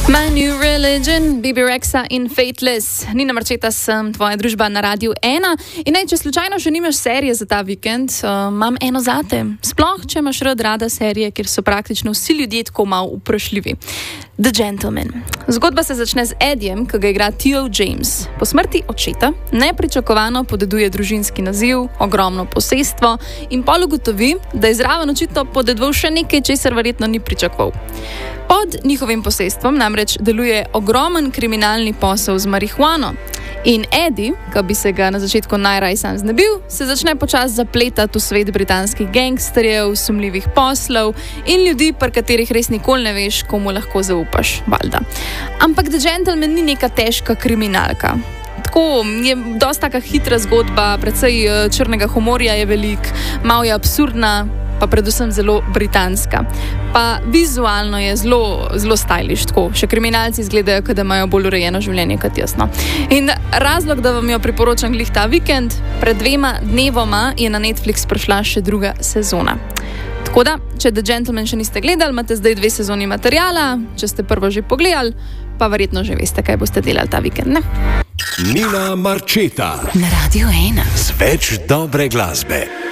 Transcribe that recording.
My New Religion, Bibi Rexa in Fateless. Nina Marčeta sem, tvoja družba na Radiu 1. In če slučajno še nimaš serije za ta vikend, imam eno zate. Sploh, če imaš rada serije, kjer so praktično vsi ljudje tako malo vprašljivi. The Gentleman. Zgodba se začne z Edijem, ki ga igra Theo James. Po smrti očeta nepričakovano podeduje družinski naziv, ogromno posestvo in pol ugotovi, da je zraven očitno podedoval še nekaj, česar verjetno ni pričakoval. Pod njihovim posestvom namreč deluje ogromen kriminalni posel z marihuano. In Eddie, ki bi se ga na začetku najraj sam znebil, se začne počasi zapletati v svet britanskih gangsterjev, sumljivih poslov in ljudi, pri katerih res nikoli ne veš, komu lahko zaupaš, valjda. Ampak The Gentleman ni neka težka kriminalka. Tako je dosta taka hitra zgodba, precej črnega humorja je velik, malo je absurdna, pa predvsem zelo britanska. Pa vizualno je zelo stylish, tako. Še kriminalci izgledajo, kot da imajo bolj urejeno življenje kot jaz. In razlog, da vam jo priporočam glih ta vikend, pred 2 dnevoma je na Netflix prišla še 2. sezona. Tako da, če The Gentleman še niste gledali, imate zdaj 2 sezoni materijala, če ste prvo že pogledali, pa verjetno že veste, kaj boste delali ta vikend, ne? Nina Marčeta na Radiu 1 z več dobre glasbe.